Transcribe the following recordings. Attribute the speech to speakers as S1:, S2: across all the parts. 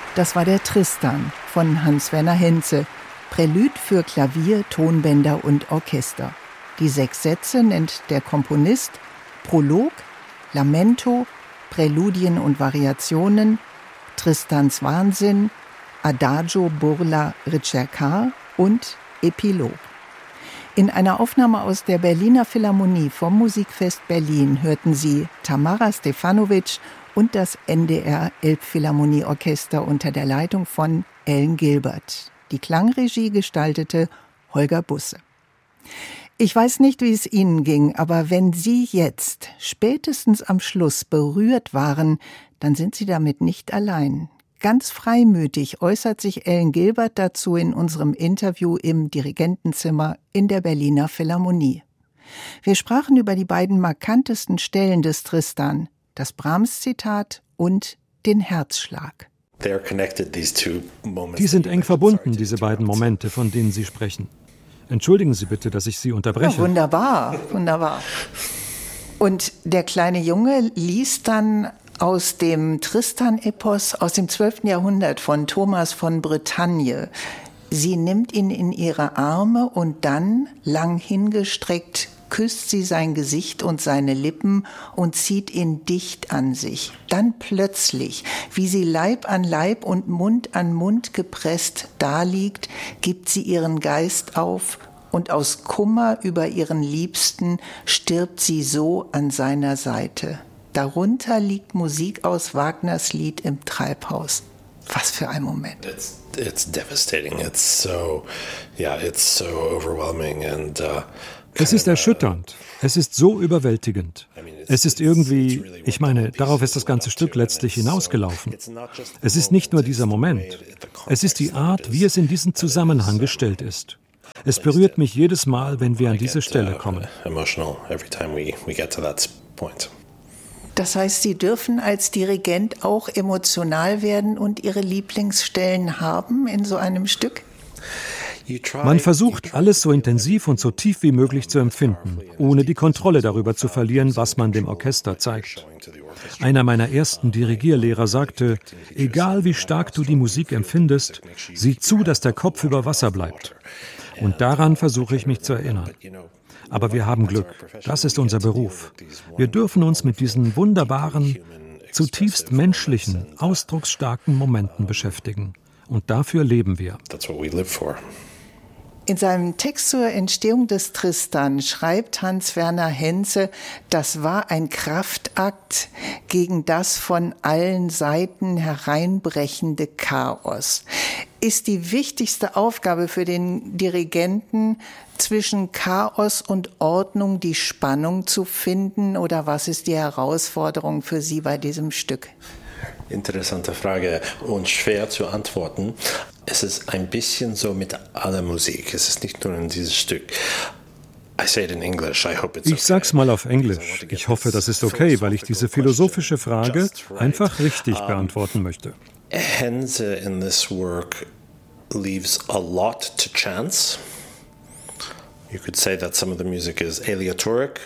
S1: Das war der Tristan von Hans-Werner Henze, Prälude für Klavier, Tonbänder und Orchester. Die 6 Sätze nennt der Komponist Prolog, Lamento, Präludien und Variationen, Tristans Wahnsinn, Adagio burla ricercar und Epilog. In einer Aufnahme aus der Berliner Philharmonie vom Musikfest Berlin hörten Sie Tamara Stefanovic und das NDR Elbphilharmonieorchester unter der Leitung von Ellen Gilbert. Die Klangregie gestaltete Holger Busse. Ich weiß nicht, wie es Ihnen ging, aber wenn Sie jetzt spätestens am Schluss berührt waren, dann sind Sie damit nicht allein. Ganz freimütig äußert sich Ellen Gilbert dazu in unserem Interview im Dirigentenzimmer in der Berliner Philharmonie. Wir sprachen über die beiden markantesten Stellen des Tristan, das Brahms-Zitat und den Herzschlag.
S2: Die sind eng verbunden, diese beiden Momente, von denen Sie sprechen. Entschuldigen Sie bitte, dass ich Sie unterbreche.
S1: Ja, wunderbar, wunderbar. Und der kleine Junge liest dann aus dem Tristan-Epos aus dem 12. Jahrhundert von Thomas von Bretagne. Sie nimmt ihn in ihre Arme und dann, lang hingestreckt, küsst sie sein Gesicht und seine Lippen und zieht ihn dicht an sich. Dann plötzlich, wie sie Leib an Leib und Mund an Mund gepresst daliegt, gibt sie ihren Geist auf und aus Kummer über ihren Liebsten stirbt sie so an seiner Seite. Darunter liegt Musik aus Wagners Lied im Treibhaus. Was für ein Moment.
S3: It's devastating. It's so overwhelming and
S2: es ist erschütternd. Es ist so überwältigend. Es ist irgendwie, ich meine, darauf ist das ganze Stück letztlich hinausgelaufen. Es ist nicht nur dieser Moment. Es ist die Art, wie es in diesen Zusammenhang gestellt ist. Es berührt mich jedes Mal, wenn wir an diese Stelle kommen.
S1: Das heißt, Sie dürfen als Dirigent auch emotional werden und Ihre Lieblingsstellen haben in so einem Stück?
S2: Man versucht, alles so intensiv und so tief wie möglich zu empfinden, ohne die Kontrolle darüber zu verlieren, was man dem Orchester zeigt. Einer meiner ersten Dirigierlehrer sagte, egal wie stark du die Musik empfindest, sieh zu, dass der Kopf über Wasser bleibt. Und daran versuche ich mich zu erinnern. Aber wir haben Glück. Das ist unser Beruf. Wir dürfen uns mit diesen wunderbaren, zutiefst menschlichen, ausdrucksstarken Momenten beschäftigen. Und dafür leben wir.
S1: In seinem Text zur Entstehung des Tristan schreibt Hans-Werner Henze, das war ein Kraftakt gegen das von allen Seiten hereinbrechende Chaos. Ist die wichtigste Aufgabe für den Dirigenten, zwischen Chaos und Ordnung die Spannung zu finden? Oder was ist die Herausforderung für Sie bei diesem Stück?
S3: Interessante Frage und schwer zu antworten. Es ist ein bisschen so mit aller Musik. Es ist nicht nur in dieses Stück.
S2: Ich sag's mal auf Englisch. Ich hoffe, das ist okay, weil ich diese philosophische Frage einfach richtig beantworten möchte.
S3: Henze in this work leaves a lot to chance. You could say that some of the music is aleatoric.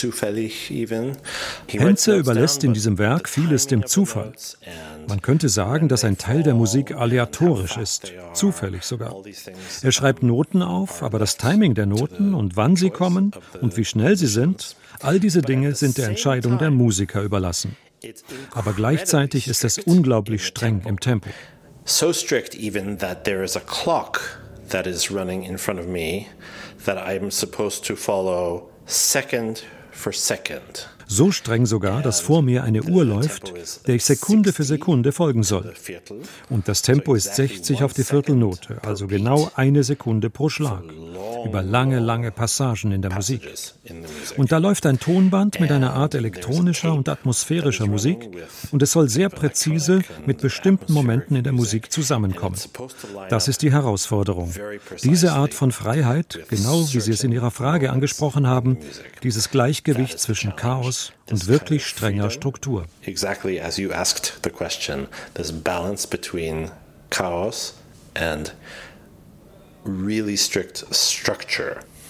S2: Henze überlässt in diesem Werk vieles dem Zufall. Man könnte sagen, dass ein Teil der Musik aleatorisch ist, zufällig sogar. Er schreibt Noten auf, aber das Timing der Noten und wann sie kommen und wie schnell sie sind, all diese Dinge sind der Entscheidung der Musiker überlassen. Aber gleichzeitig ist es unglaublich streng im Tempo.
S3: So strict even that there is a clock that is running in front of me that I'm supposed to follow second for second.
S2: So streng sogar, dass vor mir eine Uhr läuft, der ich Sekunde für Sekunde folgen soll. Und das Tempo ist 60 auf die Viertelnote, also genau 1 Sekunde pro Schlag. Über lange, lange Passagen in der Musik. Und da läuft ein Tonband mit einer Art elektronischer und atmosphärischer Musik und es soll sehr präzise mit bestimmten Momenten in der Musik zusammenkommen. Das ist die Herausforderung. Diese Art von Freiheit, genau wie Sie es in Ihrer Frage angesprochen haben, dieses Gleichgewicht zwischen Chaos und wirklich strenger Struktur.
S3: Exactly as you asked the question, this balance between chaos and really strict structure.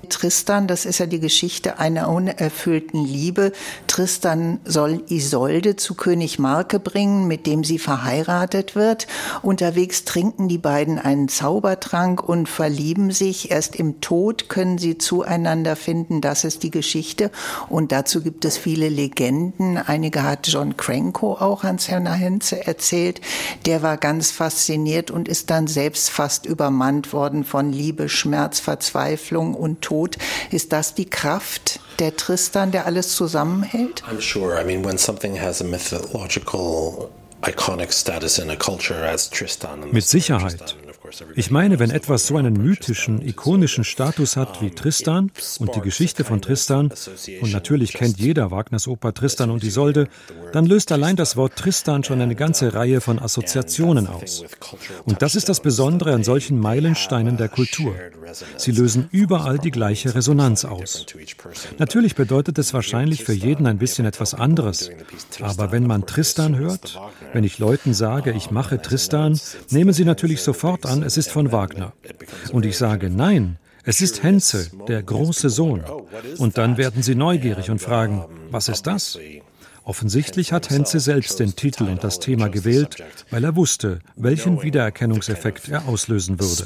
S1: Tristan, das ist ja die Geschichte einer unerfüllten Liebe. Tristan soll Isolde zu König Marke bringen, mit dem sie verheiratet wird. Unterwegs trinken die beiden einen Zaubertrank und verlieben sich. Erst im Tod können sie zueinander finden. Das ist die Geschichte. Und dazu gibt es viele Legenden. Einige hat John Cranko auch Hans-Werner Henze erzählt. Der war ganz fasziniert und ist dann selbst fast übermannt worden von Liebe, Schmerz, Verzweiflung und Tod. Ist das die Kraft der Tristan, der alles zusammenhält?
S3: I'm sure. I mean, when something has a mythological iconic status in a culture as Tristan.
S2: Mit Sicherheit. Ich meine, wenn etwas so einen mythischen, ikonischen Status hat wie Tristan und die Geschichte von Tristan, und natürlich kennt jeder Wagners Oper Tristan und Isolde, dann löst allein das Wort Tristan schon eine ganze Reihe von Assoziationen aus. Und das ist das Besondere an solchen Meilensteinen der Kultur. Sie lösen überall die gleiche Resonanz aus. Natürlich bedeutet es wahrscheinlich für jeden ein bisschen etwas anderes. Aber wenn man Tristan hört, wenn ich Leuten sage, ich mache Tristan, nehmen sie natürlich sofort an, es ist von Wagner. Und ich sage, nein, es ist Henze, der große Sohn. Und dann werden sie neugierig und fragen, was ist das? Offensichtlich hat Henze selbst den Titel und das Thema gewählt, weil er wusste, welchen Wiedererkennungseffekt er auslösen würde.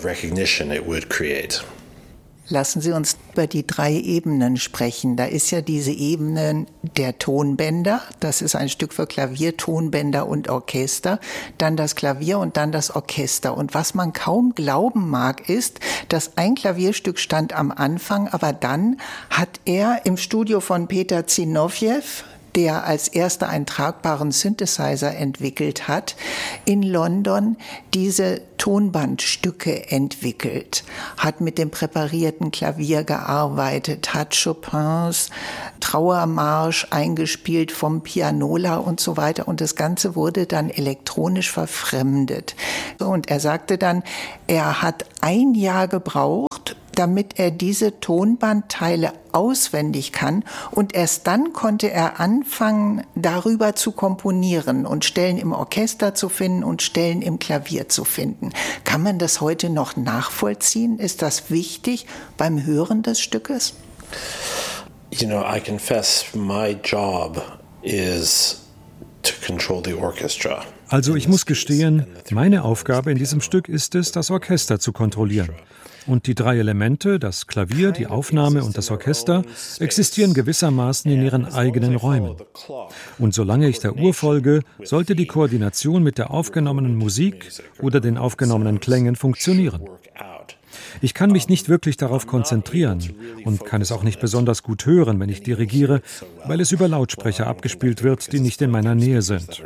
S1: Lassen Sie uns über die 3 Ebenen sprechen. Da ist ja diese Ebene der Tonbänder. Das ist ein Stück für Klavier, Tonbänder und Orchester. Dann das Klavier und dann das Orchester. Und was man kaum glauben mag, ist, dass ein Klavierstück stand am Anfang, aber dann hat er im Studio von Peter Zinovjew, der als erster einen tragbaren Synthesizer entwickelt hat, in London diese Tonbandstücke entwickelt, hat mit dem präparierten Klavier gearbeitet, hat Chopins Trauermarsch eingespielt vom Pianola und so weiter. Und das Ganze wurde dann elektronisch verfremdet. Und er sagte dann, er hat 1 Jahr gebraucht, damit er diese Tonbandteile auswendig kann. Und erst dann konnte er anfangen, darüber zu komponieren und Stellen im Orchester zu finden und Stellen im Klavier zu finden. Kann man das heute noch nachvollziehen? Ist das wichtig beim Hören des Stückes?
S3: You know, I confess my job is to control the orchestra.
S2: Also ich muss gestehen, meine Aufgabe in diesem Stück ist es, das Orchester zu kontrollieren. Und die 3 Elemente, das Klavier, die Aufnahme und das Orchester, existieren gewissermaßen in ihren eigenen Räumen. Und solange ich der Uhr folge, sollte die Koordination mit der aufgenommenen Musik oder den aufgenommenen Klängen funktionieren. Ich kann mich nicht wirklich darauf konzentrieren und kann es auch nicht besonders gut hören, wenn ich dirigiere, weil es über Lautsprecher abgespielt wird, die nicht in meiner Nähe sind.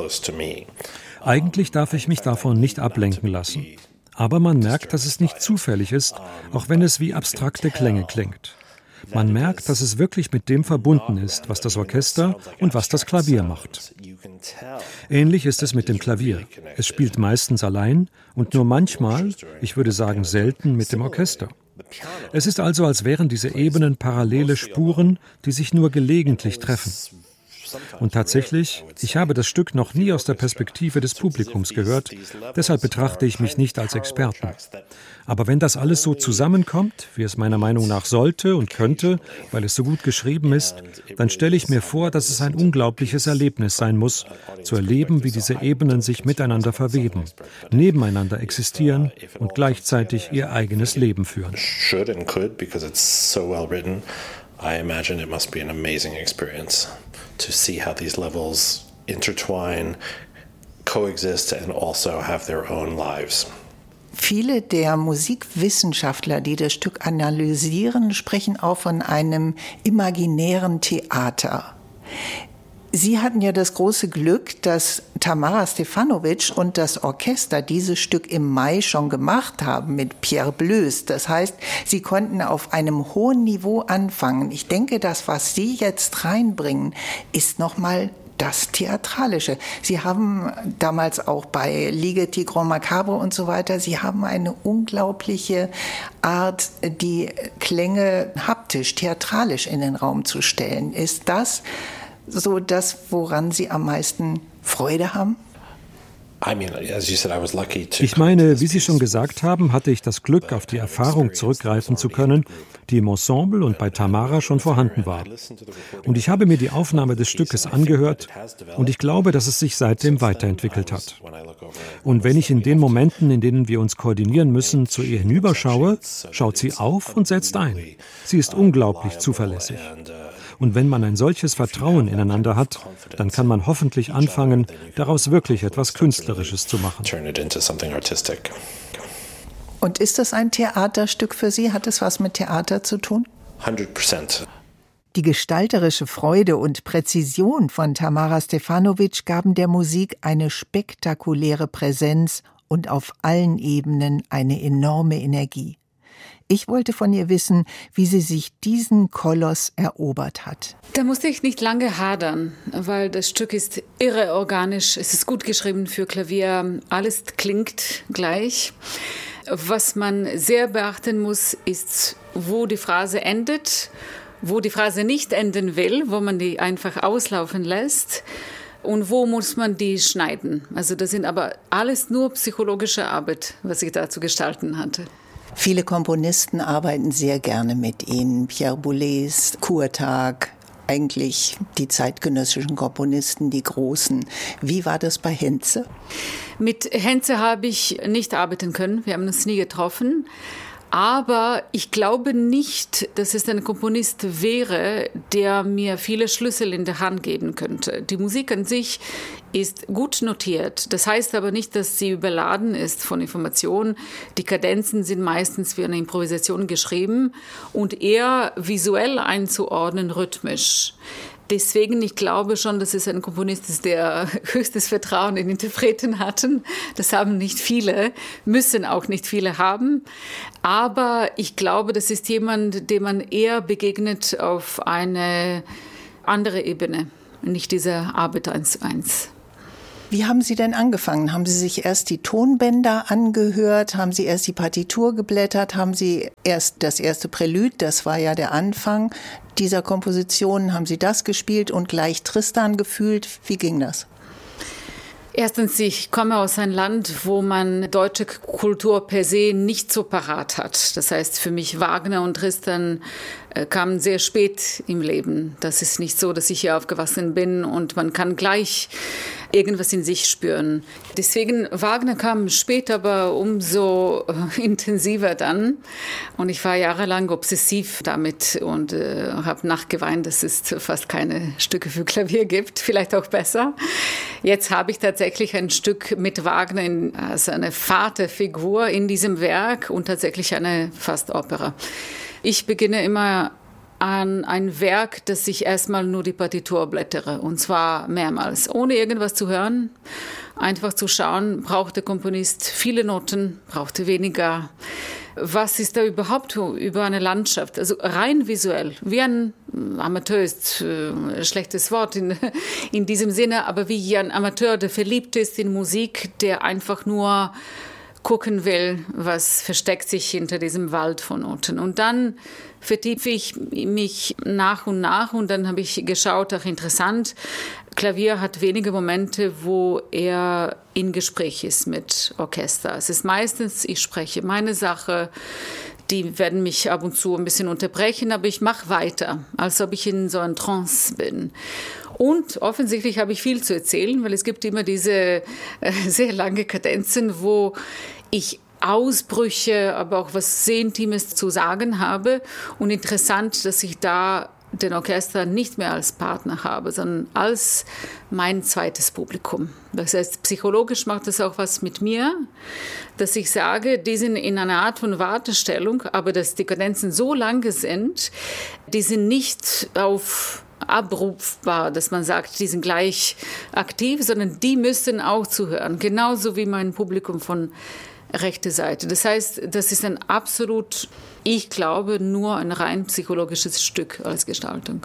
S2: Eigentlich darf ich mich davon nicht ablenken lassen. Aber man merkt, dass es nicht zufällig ist, auch wenn es wie abstrakte Klänge klingt. Man merkt, dass es wirklich mit dem verbunden ist, was das Orchester und was das Klavier macht. Ähnlich ist es mit dem Klavier. Es spielt meistens allein und nur manchmal, ich würde sagen selten, mit dem Orchester. Es ist also, als wären diese Ebenen parallele Spuren, die sich nur gelegentlich treffen. Und tatsächlich, ich habe das Stück noch nie aus der Perspektive des Publikums gehört, deshalb betrachte ich mich nicht als Experten. Aber wenn das alles so zusammenkommt, wie es meiner Meinung nach sollte und könnte, weil es so gut geschrieben ist, dann stelle ich mir vor, dass es ein unglaubliches Erlebnis sein muss, zu erleben, wie diese Ebenen sich miteinander verweben, nebeneinander existieren und gleichzeitig ihr eigenes Leben führen.
S3: I imagine it must be an amazing experience to see how these levels intertwine, coexist and also have their own lives.
S1: Viele der Musikwissenschaftler, die das Stück analysieren, sprechen auch von einem imaginären Theater. Sie hatten ja das große Glück, dass Tamara Stefanovic und das Orchester dieses Stück im Mai schon gemacht haben mit Pierre Bleus. Das heißt, Sie konnten auf einem hohen Niveau anfangen. Ich denke, das, was Sie jetzt reinbringen, ist nochmal das Theatralische. Sie haben damals auch bei Ligeti, Grand Macabre und so weiter, Sie haben eine unglaubliche Art, die Klänge haptisch, theatralisch in den Raum zu stellen. Ist das so das, woran Sie am meisten Freude haben?
S2: Ich meine, wie Sie schon gesagt haben, hatte ich das Glück, auf die Erfahrung zurückgreifen zu können, die im Ensemble und bei Tamara schon vorhanden war. Und ich habe mir die Aufnahme des Stückes angehört und ich glaube, dass es sich seitdem weiterentwickelt hat. Und wenn ich in den Momenten, in denen wir uns koordinieren müssen, zu ihr hinüberschaue, schaut sie auf und setzt ein. Sie ist unglaublich zuverlässig. Und wenn man ein solches Vertrauen ineinander hat, dann kann man hoffentlich anfangen, daraus wirklich etwas Künstlerisches zu machen.
S1: Und ist das ein Theaterstück für Sie? Hat es was mit Theater zu tun?
S3: 100%.
S1: Die gestalterische Freude und Präzision von Tamara Stefanović gaben der Musik eine spektakuläre Präsenz und auf allen Ebenen eine enorme Energie. Ich wollte von ihr wissen, wie sie sich diesen Koloss erobert hat.
S4: Da musste ich nicht lange hadern, weil das Stück ist irre organisch. Es ist gut geschrieben für Klavier. Alles klingt gleich. Was man sehr beachten muss, ist, wo die Phrase endet, wo die Phrase nicht enden will, wo man die einfach auslaufen lässt. Und wo muss man die schneiden? Also das sind aber alles nur psychologische Arbeit, was ich da zu gestalten hatte.
S1: Viele Komponisten arbeiten sehr gerne mit Ihnen. Pierre Boulez, Kurtag, eigentlich die zeitgenössischen Komponisten, die Großen. Wie war das bei Henze?
S4: Mit Henze habe ich nicht arbeiten können. Wir haben uns nie getroffen. Aber ich glaube nicht, dass es ein Komponist wäre, der mir viele Schlüssel in der Hand geben könnte. Die Musik an sich ist gut notiert. Das heißt aber nicht, dass sie überladen ist von Informationen. Die Kadenzen sind meistens für eine Improvisation geschrieben und eher visuell einzuordnen, rhythmisch. Deswegen, ich glaube schon, dass es ein Komponist ist, der höchstes Vertrauen in Interpreten hatten. Das haben nicht viele, müssen auch nicht viele haben. Aber ich glaube, das ist jemand, dem man eher begegnet auf eine andere Ebene, nicht diese Arbeit 1:1.
S1: Wie haben Sie denn angefangen? Haben Sie sich erst die Tonbänder angehört? Haben Sie erst die Partitur geblättert? Haben Sie erst das erste Prälude, das war ja der Anfang dieser Komposition, haben Sie das gespielt und gleich Tristan gefühlt? Wie ging das?
S4: Erstens, ich komme aus einem Land, wo man deutsche Kultur per se nicht so parat hat. Das heißt, für mich Wagner und Tristan kamen sehr spät im Leben. Das ist nicht so, dass ich hier aufgewachsen bin und man kann gleich irgendwas in sich spüren. Deswegen, Wagner kam später, aber umso intensiver dann. Und ich war jahrelang obsessiv damit und habe nachgeweint, dass es fast keine Stücke für Klavier gibt. Vielleicht auch besser. Jetzt habe ich tatsächlich ein Stück mit Wagner als eine Vaterfigur in diesem Werk und tatsächlich eine fast Opera. Ich beginne immer an ein Werk, das ich erstmal nur die Partitur blättere, und zwar mehrmals, ohne irgendwas zu hören. Einfach zu schauen, braucht der Komponist viele Noten, braucht er weniger. Was ist da überhaupt über eine Landschaft? Also rein visuell, wie ein Amateur ist ein schlechtes Wort in diesem Sinne, aber wie ein Amateur, der verliebt ist in Musik, der einfach nur gucken will, was versteckt sich hinter diesem Wald von Noten. Und dann vertiefe ich mich nach und nach und dann habe ich geschaut, auch interessant, Klavier hat wenige Momente, wo er in Gespräch ist mit Orchester. Es ist meistens, ich spreche meine Sache, die werden mich ab und zu ein bisschen unterbrechen, aber ich mache weiter, als ob ich in so einem Trance bin. Und offensichtlich habe ich viel zu erzählen, weil es gibt immer diese sehr lange Kadenzen, wo ich Ausbrüche, aber auch was sehr Intimes zu sagen habe. Und interessant, dass ich da den Orchester nicht mehr als Partner habe, sondern als mein zweites Publikum. Das heißt, psychologisch macht das auch was mit mir, dass ich sage, die sind in einer Art von Wartestellung, aber dass die Kadenzen so lange sind, die sind nicht auf abrufbar, dass man sagt, die sind gleich aktiv, sondern die müssen auch zuhören, genauso wie mein Publikum von rechter Seite. Das heißt, das ist ein absolut, ich glaube, nur ein rein psychologisches Stück als Gestaltung.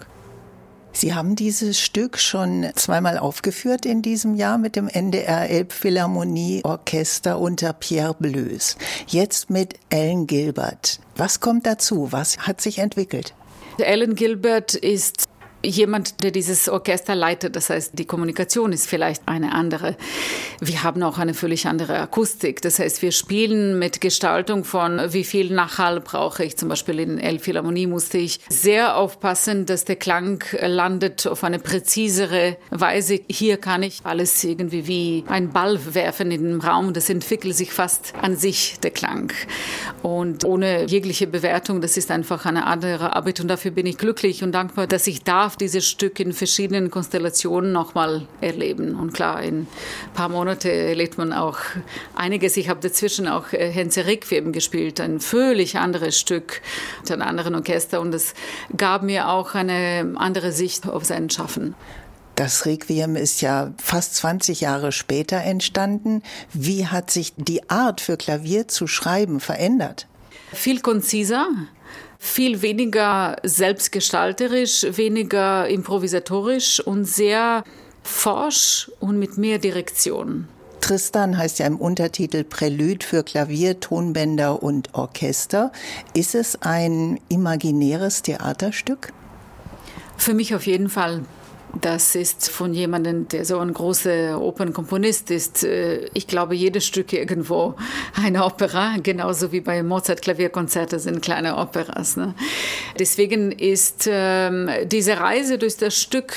S1: Sie haben dieses Stück schon zweimal aufgeführt in diesem Jahr mit dem NDR Elbphilharmonie Orchester unter Pierre Boulez. Jetzt mit Alan Gilbert. Was kommt dazu? Was hat sich entwickelt?
S4: Alan Gilbert ist jemand, der dieses Orchester leitet. Das heißt, die Kommunikation ist vielleicht eine andere. Wir haben auch eine völlig andere Akustik. Das heißt, wir spielen mit Gestaltung von, wie viel Nachhall brauche ich. Zum Beispiel in Elbphilharmonie musste ich sehr aufpassen, dass der Klang landet auf eine präzisere Weise. Hier kann ich alles irgendwie wie ein Ball werfen in den Raum. Das entwickelt sich fast an sich, der Klang. Und ohne jegliche Bewertung, das ist einfach eine andere Arbeit. Und dafür bin ich glücklich und dankbar, dass ich dieses Stück in verschiedenen Konstellationen nochmal erleben. Und klar, in ein paar Monate erlebt man auch einiges. Ich habe dazwischen auch Henze Requiem gespielt, ein völlig anderes Stück mit einem anderen Orchester. Und das gab mir auch eine andere Sicht auf sein Schaffen.
S1: Das Requiem ist ja fast 20 Jahre später entstanden. Wie hat sich die Art für Klavier zu schreiben verändert?
S4: Viel konziser. Viel weniger selbstgestalterisch, weniger improvisatorisch und sehr forsch und mit mehr Direktion.
S1: Tristan heißt ja im Untertitel Prälude für Klavier, Tonbänder und Orchester. Ist es ein imaginäres Theaterstück?
S4: Für mich auf jeden Fall. Das ist von jemandem, der so ein großer Opernkomponist ist. Ich glaube, jedes Stück irgendwo eine Opera, genauso wie bei Mozart-Klavierkonzerte sind kleine Operas. Ne? Deswegen ist diese Reise durch das Stück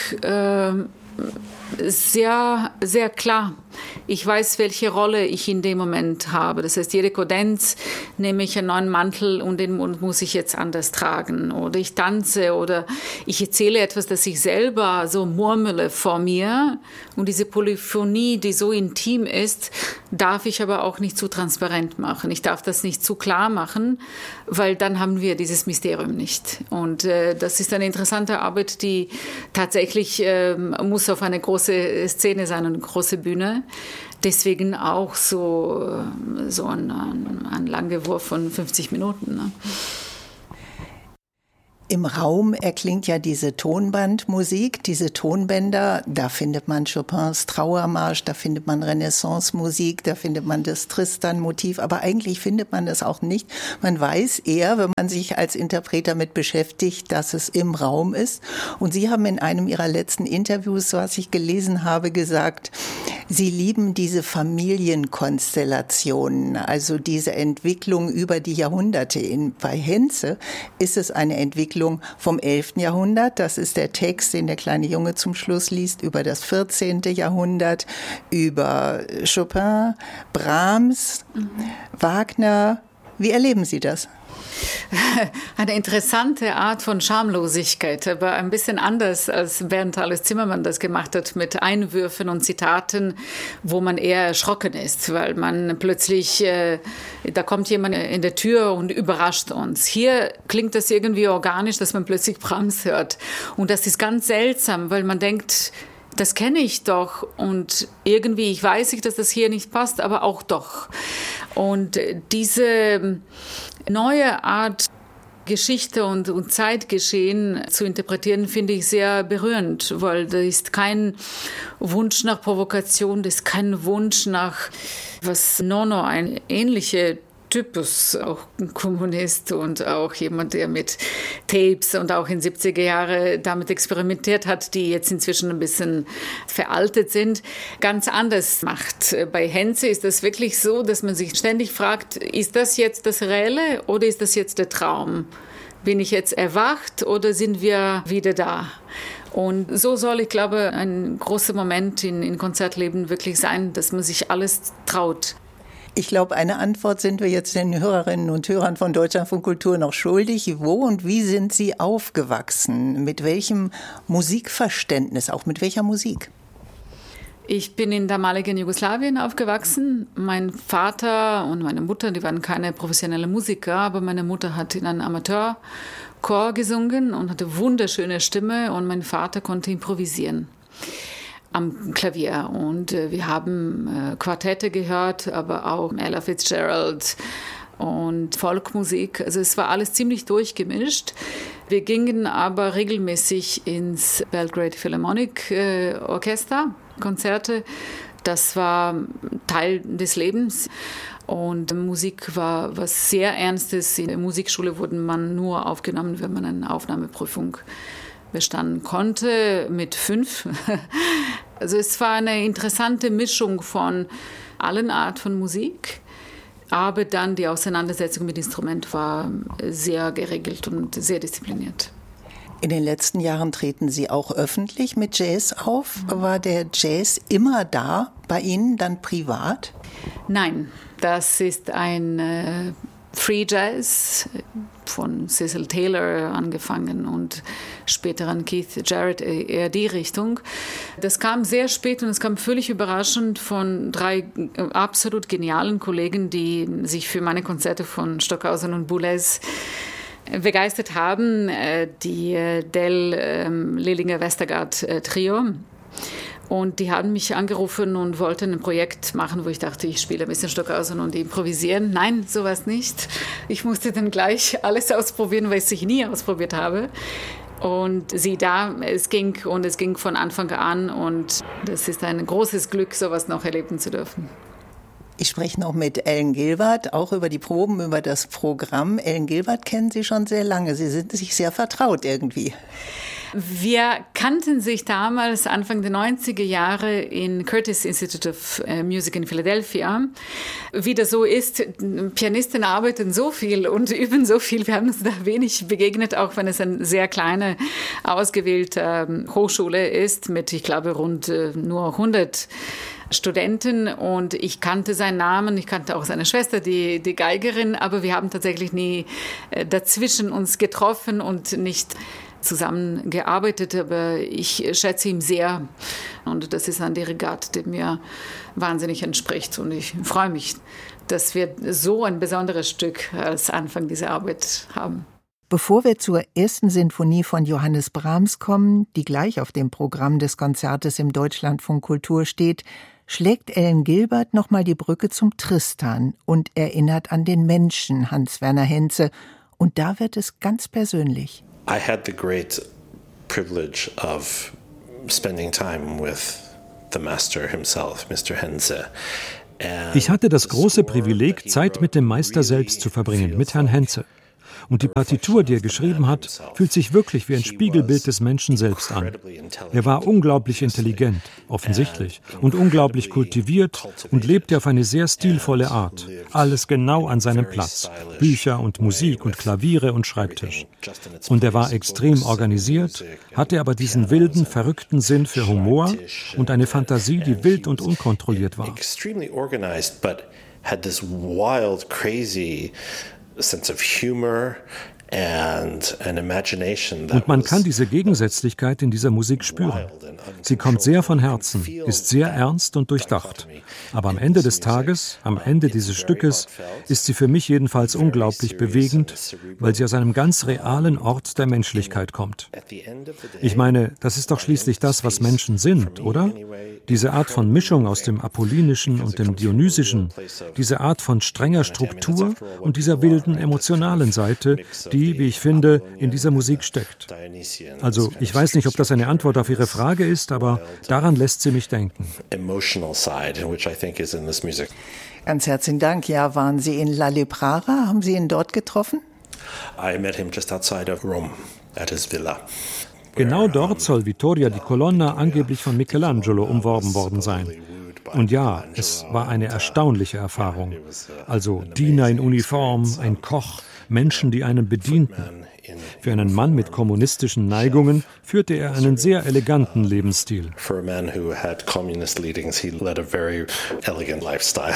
S4: sehr, sehr klar. Ich weiß, welche Rolle ich in dem Moment habe. Das heißt, jede Kadenz nehme ich einen neuen Mantel und den muss ich jetzt anders tragen. Oder ich tanze oder ich erzähle etwas, das ich selber so murmele vor mir. Und diese Polyphonie, die so intim ist, darf ich aber auch nicht zu transparent machen. Ich darf das nicht zu klar machen, weil dann haben wir dieses Mysterium nicht. Und das ist eine interessante Arbeit, die tatsächlich muss auf eine große Szene sein, eine große Bühne. Deswegen auch so ein langer Wurf von 50 Minuten. Ne?
S1: Im Raum erklingt ja diese Tonbandmusik, diese Tonbänder. Da findet man Chopins Trauermarsch, da findet man Renaissance-Musik, da findet man das Tristan-Motiv. Aber eigentlich findet man das auch nicht. Man weiß eher, wenn man sich als Interpret damit beschäftigt, dass es im Raum ist. Und Sie haben in einem Ihrer letzten Interviews, was ich gelesen habe, gesagt, Sie lieben diese Familienkonstellationen, also diese Entwicklung über die Jahrhunderte. Bei Henze ist es eine Entwicklung vom 11. Jahrhundert. Das ist der Text, den der kleine Junge zum Schluss liest, über das 14. Jahrhundert, über Chopin, Brahms, Wagner. Wie erleben Sie das?
S4: Eine interessante Art von Schamlosigkeit, aber ein bisschen anders, als Bernd Alles Zimmermann das gemacht hat, mit Einwürfen und Zitaten, wo man eher erschrocken ist, weil man plötzlich, da kommt jemand in der Tür und überrascht uns. Hier klingt das irgendwie organisch, dass man plötzlich Brahms hört. Und das ist ganz seltsam, weil man denkt, das kenne ich doch und irgendwie, ich weiß nicht, dass das hier nicht passt, aber auch doch. Und diese neue Art Geschichte und Zeitgeschehen zu interpretieren, finde ich sehr berührend, weil da ist kein Wunsch nach Provokation, da ist kein Wunsch nach, was Nono, ein ähnlicher Typus, auch ein Kommunist und auch jemand, der mit Tapes und auch in 70er Jahren damit experimentiert hat, die jetzt inzwischen ein bisschen veraltet sind, ganz anders macht. Bei Henze ist das wirklich so, dass man sich ständig fragt, ist das jetzt das Reelle oder ist das jetzt der Traum? Bin ich jetzt erwacht oder sind wir wieder da? Und so soll, ich glaube, ein großer Moment in Konzertleben wirklich sein, dass man sich alles traut.
S1: Ich glaube, eine Antwort sind wir jetzt den Hörerinnen und Hörern von Deutschlandfunk Kultur noch schuldig. Wo und wie sind Sie aufgewachsen? Mit welchem Musikverständnis, auch mit welcher Musik?
S4: Ich bin in damaligen Jugoslawien aufgewachsen. Mein Vater und meine Mutter, die waren keine professionellen Musiker, aber meine Mutter hat in einem Amateurchor gesungen und hatte wunderschöne Stimme und mein Vater konnte improvisieren am Klavier. Und wir haben Quartette gehört, aber auch Ella Fitzgerald und Folkmusik. Also es war alles ziemlich durchgemischt. Wir gingen aber regelmäßig ins Belgrade Philharmonic Orchester, Konzerte. Das war Teil des Lebens. Und Musik war was sehr Ernstes. In der Musikschule wurde man nur aufgenommen, wenn man eine Aufnahmeprüfung bestanden konnte mit 5. Also es war eine interessante Mischung von allen Arten von Musik, aber dann die Auseinandersetzung mit dem Instrument war sehr geregelt und sehr diszipliniert.
S1: In den letzten Jahren treten Sie auch öffentlich mit Jazz auf. War der Jazz immer da bei Ihnen, dann privat?
S4: Nein, das ist ein Free Jazz von Cecil Taylor angefangen und später an Keith Jarrett, eher die Richtung. Das kam sehr spät und es kam völlig überraschend von 3 absolut genialen Kollegen, die sich für meine Konzerte von Stockhausen und Boulez begeistert haben, die Lillinger-Westergaard-Trio. Und die haben mich angerufen und wollten ein Projekt machen, wo ich dachte, ich spiele ein bisschen Stockhausen und improvisieren. Nein, sowas nicht. Ich musste dann gleich alles ausprobieren, was ich nie ausprobiert habe. Und es ging von Anfang an und das ist ein großes Glück, sowas noch erleben zu dürfen.
S1: Ich spreche noch mit Ellen Gilbert, auch über die Proben, über das Programm. Ellen Gilbert kennen Sie schon sehr lange. Sie sind sich sehr vertraut irgendwie.
S4: Wir kannten sich damals Anfang der 90er Jahre in Curtis Institute of Music in Philadelphia. Wie das so ist, Pianisten arbeiten so viel und üben so viel. Wir haben uns da wenig begegnet, auch wenn es eine sehr kleine, ausgewählte Hochschule ist mit, ich glaube, rund nur 100 Studenten und ich kannte seinen Namen, ich kannte auch seine Schwester, die Geigerin, aber wir haben tatsächlich nie dazwischen uns getroffen und nicht zusammengearbeitet, aber ich schätze ihn sehr und das ist ein Dirigat, der mir wahnsinnig entspricht und ich freue mich, dass wir so ein besonderes Stück als Anfang dieser Arbeit haben.
S1: Bevor wir zur ersten Sinfonie von Johannes Brahms kommen, die gleich auf dem Programm des Konzertes im Deutschlandfunk Kultur steht, schlägt Ellen Gilbert nochmal die Brücke zum Tristan und erinnert an den Menschen Hans-Werner Henze. Und da wird es ganz persönlich.
S3: I had the great privilege of spending time with the master himself, Mr. Henze.
S2: Ich hatte das große Privileg, Zeit mit dem Meister selbst zu verbringen, mit Herrn Henze. Und die Partitur, die er geschrieben hat, fühlt sich wirklich wie ein Spiegelbild des Menschen selbst an. Er war unglaublich intelligent, offensichtlich, und unglaublich kultiviert und lebte auf eine sehr stilvolle Art. Alles genau an seinem Platz. Bücher und Musik und Klaviere und Schreibtisch. Und er war extrem organisiert, hatte aber diesen wilden, verrückten Sinn für Humor und eine Fantasie, die wild und unkontrolliert war.
S3: Sense of humor and an imagination.
S2: Und man kann diese Gegensätzlichkeit in dieser Musik spüren. Sie kommt sehr von Herzen, ist sehr ernst und durchdacht. Aber am Ende des Tages, am Ende dieses Stückes, ist sie für mich jedenfalls unglaublich bewegend, weil sie aus einem ganz realen Ort der Menschlichkeit kommt. Ich meine, das ist doch schließlich das, was Menschen sind, oder? Diese Art von Mischung aus dem Apollinischen und dem Dionysischen, diese Art von strenger Struktur und dieser wilden, emotionalen Seite, die, wie ich finde, in dieser Musik steckt. Also, ich weiß nicht, ob das eine Antwort auf Ihre Frage ist, aber daran lässt sie mich denken.
S1: Ganz herzlichen Dank. Ja, waren Sie in La Librara? Haben Sie ihn dort getroffen?
S3: I met him just outside of Rome at his villa.
S2: Genau dort soll Vittoria di Colonna angeblich von Michelangelo umworben worden sein. Und ja, es war eine erstaunliche Erfahrung. Also Diener in Uniform, ein Koch, Menschen, die einen bedienten. Für einen Mann mit kommunistischen Neigungen führte er einen sehr eleganten Lebensstil.
S3: For a man who had communist leanings, he led a very elegant lifestyle.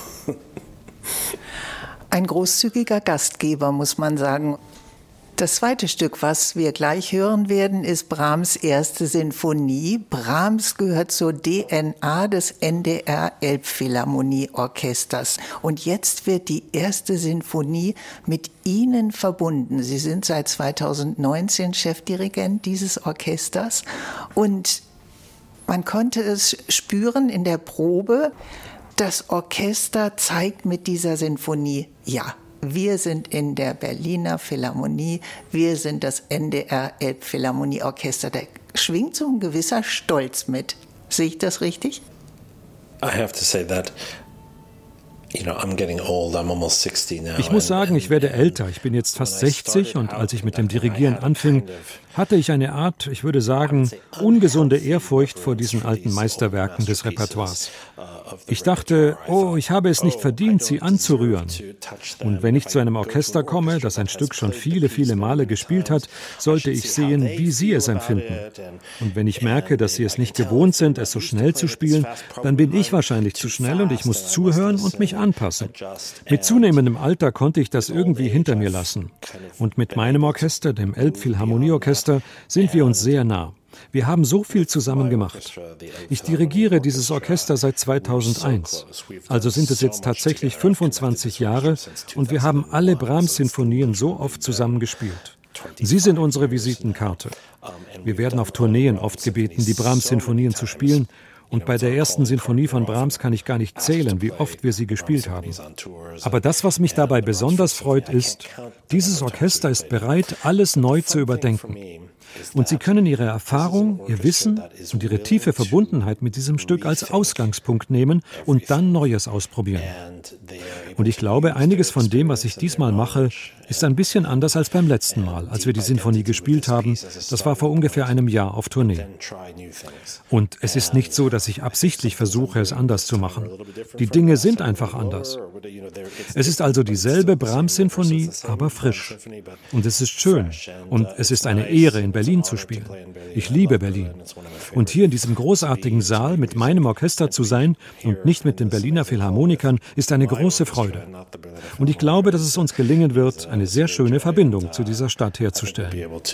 S1: Ein großzügiger Gastgeber, muss man sagen. Das zweite Stück, was wir gleich hören werden, ist Brahms' erste Sinfonie. Brahms gehört zur DNA des NDR Elbphilharmonieorchesters. Und jetzt wird die erste Sinfonie mit Ihnen verbunden. Sie sind seit 2019 Chefdirigent dieses Orchesters. Und man konnte es spüren in der Probe. Das Orchester zeigt mit dieser Sinfonie, ja, wir sind in der Berliner Philharmonie, wir sind das NDR Elbphilharmonieorchester. Da schwingt so ein gewisser Stolz mit. Sehe ich das richtig?
S3: I have to say that, I'm getting old. I'm almost 60 now.
S2: Ich muss sagen, ich werde älter. Ich bin jetzt fast 60 und als ich mit dem Dirigieren anfing, hatte ich eine Art, ich würde sagen, ungesunde Ehrfurcht vor diesen alten Meisterwerken des Repertoires. Ich dachte, ich habe es nicht verdient, sie anzurühren. Und wenn ich zu einem Orchester komme, das ein Stück schon viele, viele Male gespielt hat, sollte ich sehen, wie sie es empfinden. Und wenn ich merke, dass sie es nicht gewohnt sind, es so schnell zu spielen, dann bin ich wahrscheinlich zu schnell und ich muss zuhören und mich anpassen. Mit zunehmendem Alter konnte ich das irgendwie hinter mir lassen. Und mit meinem Orchester, dem Elbphilharmonieorchester, sind wir uns sehr nah. Wir haben so viel zusammen gemacht. Ich dirigiere dieses Orchester seit 2001. Also sind es jetzt tatsächlich 25 Jahre und wir haben alle Brahms-Sinfonien so oft zusammen gespielt. Sie sind unsere Visitenkarte. Wir werden auf Tourneen oft gebeten, die Brahms-Sinfonien zu spielen. Und bei der ersten Sinfonie von Brahms kann ich gar nicht zählen, wie oft wir sie gespielt haben. Aber das, was mich dabei besonders freut, ist, dieses Orchester ist bereit, alles neu zu überdenken. Und sie können ihre Erfahrung, ihr Wissen und ihre tiefe Verbundenheit mit diesem Stück als Ausgangspunkt nehmen und dann Neues ausprobieren. Und ich glaube, einiges von dem, was ich diesmal mache, ist ein bisschen anders als beim letzten Mal, als wir die Sinfonie gespielt haben. Das war vor ungefähr einem Jahr auf Tournee. Und es ist nicht so, dass ich absichtlich versuche, es anders zu machen. Die Dinge sind einfach anders. Es ist also dieselbe Brahms-Sinfonie, aber frisch. Und es ist schön. Und es ist eine Ehre, in Berlin zu spielen. Ich liebe Berlin. Und hier in diesem großartigen Saal mit meinem Orchester zu sein und nicht mit den Berliner Philharmonikern ist eine große Freude. Und ich glaube, dass es uns gelingen wird, eine sehr schöne Verbindung zu dieser Stadt herzustellen.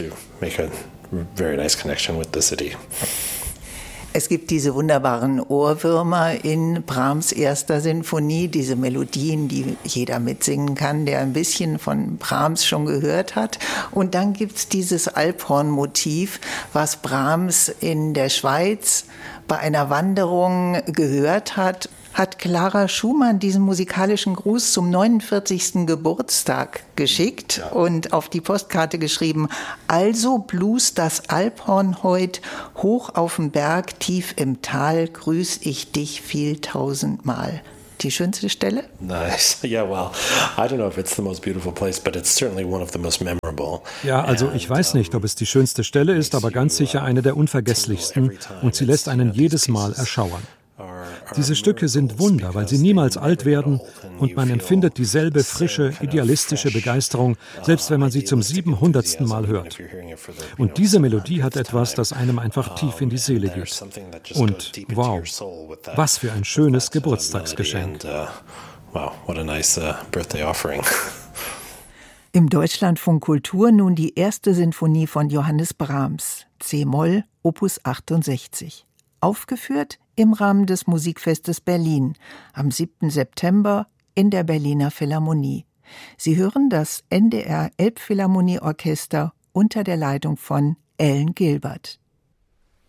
S1: Es gibt diese wunderbaren Ohrwürmer in Brahms erster Sinfonie, diese Melodien, die jeder mitsingen kann, der ein bisschen von Brahms schon gehört hat. Und dann gibt es dieses Alphorn-Motiv, was Brahms in der Schweiz bei einer Wanderung gehört hat. Hat Clara Schumann diesen musikalischen Gruß zum 49. Geburtstag geschickt und auf die Postkarte geschrieben: Also blust das Alphorn heut, hoch auf dem Berg, tief im Tal, grüß ich dich viel tausendmal. Die schönste Stelle?
S3: Nice. Yeah, well, I don't know if it's the most beautiful place, but it's certainly one of the most memorable.
S2: Ja, also ich weiß nicht, ob es die schönste Stelle ist, aber ganz sicher eine der unvergesslichsten und sie lässt einen jedes Mal erschauern. Diese Stücke sind Wunder, weil sie niemals alt werden und man empfindet dieselbe frische, idealistische Begeisterung, selbst wenn man sie zum 700. Mal hört. Und diese Melodie hat etwas, das einem einfach tief in die Seele geht. Und wow, was für ein schönes Geburtstagsgeschenk.
S3: Wow, what a nice birthday offering.
S1: Im Deutschlandfunk Kultur nun die erste Sinfonie von Johannes Brahms, C-Moll, Opus 68. Aufgeführt im Rahmen des Musikfestes Berlin am 7. September in der Berliner Philharmonie. Sie hören das NDR Elbphilharmonieorchester unter der Leitung von Ellen Gilbert.